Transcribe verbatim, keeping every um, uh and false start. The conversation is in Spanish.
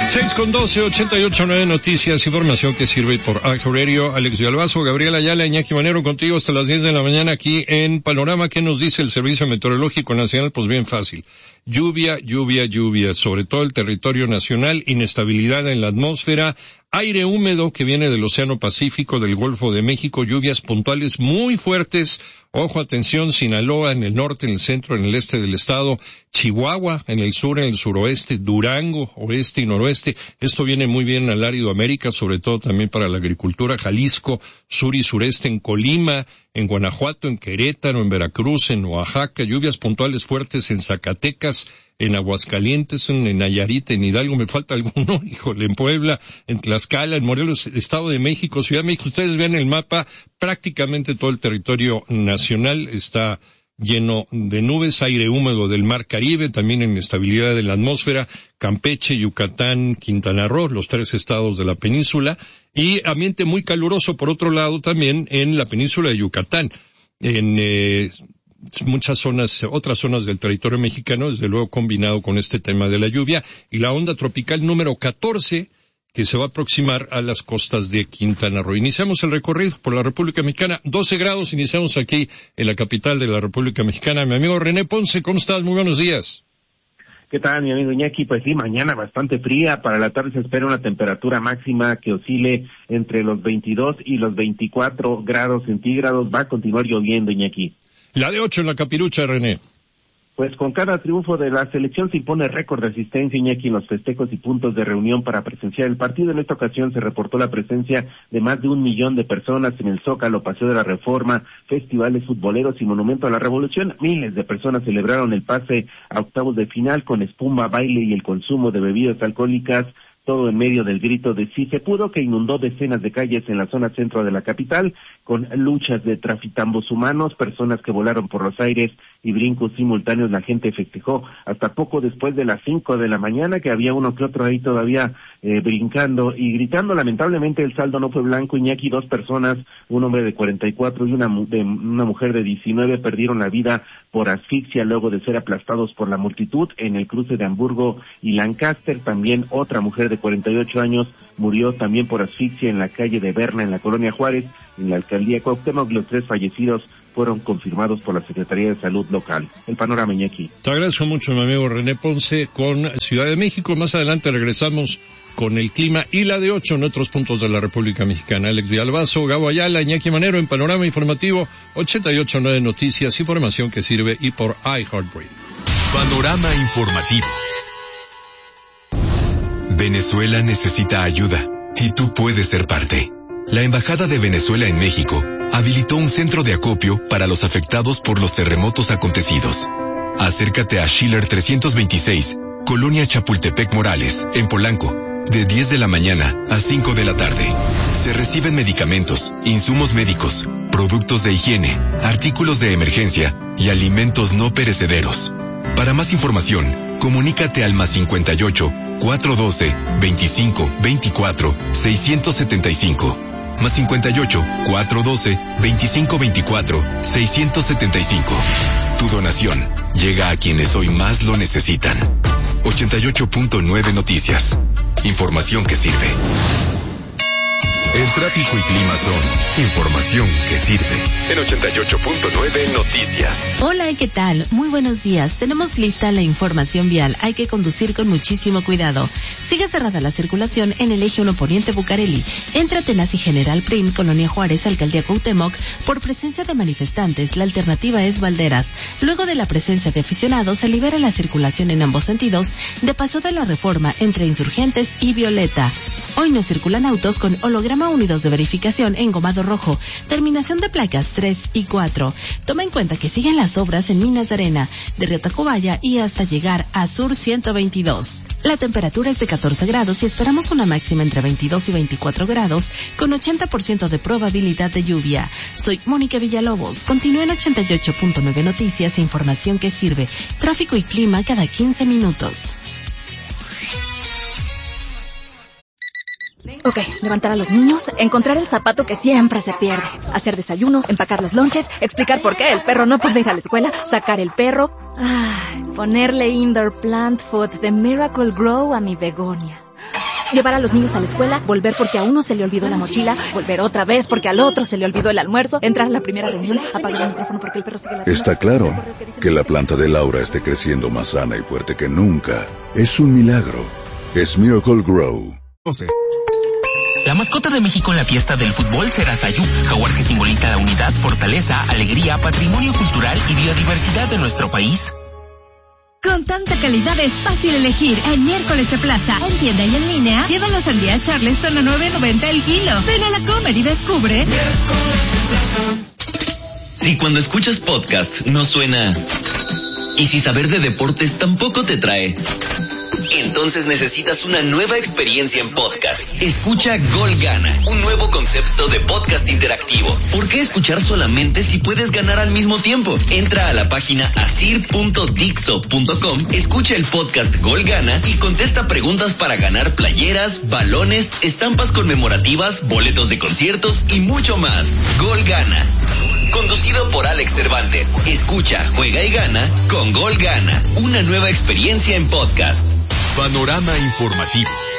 seis con doce, ochenta y ocho punto nueve Noticias, información que sirve por iHeartRadio. Alex Villalbazo, Gabriel Ayala, Iñaki Manero, contigo hasta las diez de la mañana aquí en Panorama. ¿Qué nos dice el Servicio Meteorológico Nacional? Pues bien fácil. Lluvia, lluvia, lluvia, sobre todo el territorio nacional, inestabilidad en la atmósfera, aire húmedo que viene del Océano Pacífico, del Golfo de México, lluvias puntuales muy fuertes. Ojo, atención, Sinaloa en el norte, en el centro, en el este del estado, Chihuahua en el sur, en el suroeste, Durango, oeste y noroeste. Esto viene muy bien al árido América, sobre todo también para la agricultura, Jalisco, sur y sureste, en Colima, en Guanajuato, en Querétaro, en Veracruz, en Oaxaca, lluvias puntuales fuertes en Zacatecas, en Aguascalientes, en Nayarit, en Hidalgo, me falta alguno, híjole, en Puebla, en Tlaxcala, en Morelos, Estado de México, Ciudad de México. Ustedes ven el mapa, prácticamente todo el territorio nacional está lleno de nubes, aire húmedo del Mar Caribe, también inestabilidad de la atmósfera, Campeche, Yucatán, Quintana Roo, los tres estados de la península, y ambiente muy caluroso, por otro lado, también en la península de Yucatán, en eh, muchas zonas, otras zonas del territorio mexicano, desde luego combinado con este tema de la lluvia, y la onda tropical número catorce, que se va a aproximar a las costas de Quintana Roo. Iniciamos el recorrido por la República Mexicana, doce grados, iniciamos aquí en la capital de la República Mexicana. Mi amigo René Ponce, ¿cómo estás? Muy buenos días. ¿Qué tal, mi amigo Iñaki? Pues sí, mañana bastante fría. Para la tarde se espera una temperatura máxima que oscile entre los veintidós y los veinticuatro grados centígrados. Va a continuar lloviendo, Iñaki. La de ocho en la Capirucha, René. Pues con cada triunfo de la selección se impone récord de asistencia, Iñaki, en los festejos y puntos de reunión para presenciar el partido. En esta ocasión se reportó la presencia de más de un millón de personas en el Zócalo, Paseo de la Reforma, festivales futboleros y Monumento a la Revolución. Miles de personas celebraron el pase a octavos de final con espuma, baile y el consumo de bebidas alcohólicas, todo en medio del grito de sí se pudo, que inundó decenas de calles en la zona centro de la capital, con luchas de traficambos humanos, personas que volaron por los aires y brincos simultáneos. La gente festejó hasta poco después de las cinco de la mañana, que había uno que otro ahí todavía eh, brincando y gritando. Lamentablemente el saldo no fue blanco, Iñaki. Dos personas, un hombre de cuarenta y cuatro y una, de, una mujer de diecinueve, perdieron la vida por asfixia luego de ser aplastados por la multitud en el cruce de Hamburgo y Lancaster. También otra mujer de cuarenta y ocho años murió también por asfixia en la calle de Berna, en la colonia Juárez, en la alcaldía Cuauhtémoc. Los tres fallecidos fueron confirmados por la Secretaría de Salud local. El panorama, Iñaki. Te agradezco mucho, mi amigo René Ponce, con Ciudad de México. Más adelante regresamos con el clima y la de ocho en otros puntos de la República Mexicana. Alex Villalbazo, Gabo Ayala, Iñaki Manero en Panorama Informativo ochenta y ocho punto nueve Noticias, información que sirve y por iHeartRadio. Panorama Informativo. Venezuela necesita ayuda y tú puedes ser parte. La Embajada de Venezuela en México habilitó un centro de acopio para los afectados por los terremotos acontecidos. Acércate a Schiller trescientos veintiséis, Colonia Chapultepec Morales, en Polanco, de diez de la mañana a cinco de la tarde. Se reciben medicamentos, insumos médicos, productos de higiene, artículos de emergencia y alimentos no perecederos. Para más información, comunícate al más cincuenta y ocho, cuatrocientos doce, veinticinco, veinticuatro, seiscientos setenta y cinco. Más cincuenta y ocho, cuatrocientos doce, veinticinco, veinticuatro, seiscientos setenta y cinco. Tu donación llega a quienes hoy más lo necesitan. ochenta y ocho punto nueve Noticias. Información que sirve. El tráfico y clima son información que sirve. En ochenta y ocho punto nueve Noticias. Hola, ¿qué tal? Muy buenos días. Tenemos lista la información vial. Hay que conducir con muchísimo cuidado. Sigue cerrada la circulación en el eje uno Poniente Bucareli, entre Atenas y General Prim, Colonia Juárez, Alcaldía Cuauhtémoc, por presencia de manifestantes. La alternativa es Valderas. Luego de la presencia de aficionados, se libera la circulación en ambos sentidos de Paso de la Reforma entre Insurgentes y Violeta. Hoy no circulan autos con holograma unidos de verificación engomado rojo, terminación de placas tres y cuatro. Toma en cuenta que siguen las obras en Minas de Arena, de Río Tacubaya y hasta llegar a Sur ciento veintidós. La temperatura es de catorce grados y esperamos una máxima entre veintidós y veinticuatro grados, con ochenta por ciento de probabilidad de lluvia. Soy Mónica Villalobos. Continúa en ochenta y ocho punto nueve Noticias, información que sirve. Tráfico y clima cada quince minutos. Ok, levantar a los niños, encontrar el zapato que siempre se pierde, hacer desayuno, empacar los lonches, explicar por qué el perro no puede ir a la escuela, sacar el perro, ay, ponerle indoor plant food de Miracle Grow a mi begonia. Llevar a los niños a la escuela, volver porque a uno se le olvidó la mochila, volver otra vez porque al otro se le olvidó el almuerzo, entrar a la primera reunión, apagar el micrófono porque el perro sigue ladrando. Está claro que la planta de Laura esté creciendo más sana y fuerte que nunca. Es un milagro. Es Miracle Grow. La mascota de México en la fiesta del fútbol será Sayú, jaguar que simboliza la unidad, fortaleza, alegría, patrimonio cultural y biodiversidad de nuestro país. Con tanta calidad es fácil elegir. En Miércoles de Plaza, en tienda y en línea, lleva la sandía Charleston a nueve noventa el kilo. Ven a la Comer y descubre. Miércoles de Plaza. Si cuando escuchas podcast no suena... Y si saber de deportes tampoco te trae... Entonces necesitas una nueva experiencia en podcast. Escucha Gol Gana, un nuevo concepto de podcast interactivo. ¿Por qué escuchar solamente si puedes ganar al mismo tiempo? Entra a la página asir punto dixo punto com, escucha el podcast Gol Gana y contesta preguntas para ganar playeras, balones, estampas conmemorativas, boletos de conciertos y mucho más. Gol Gana. Conducido por Alex Cervantes. Escucha, juega y gana con Gol Gana. Una nueva experiencia en podcast. Panorama informativo.